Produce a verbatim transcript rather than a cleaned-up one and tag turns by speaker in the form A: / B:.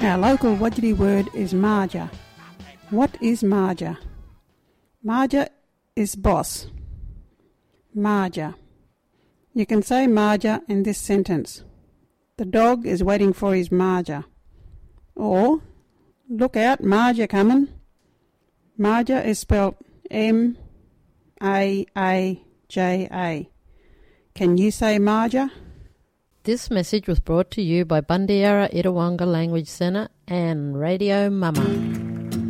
A: Our local Wajiri word is marja. What is marja? Marja is boss. Marja. You can say marja in this sentence. The dog is waiting for his marja. Or, look out, marja coming. Marja is spelled M A A J A. Can you say marja?
B: This message was brought to you by Bundiara Itawanga Language Centre and Radio Mama.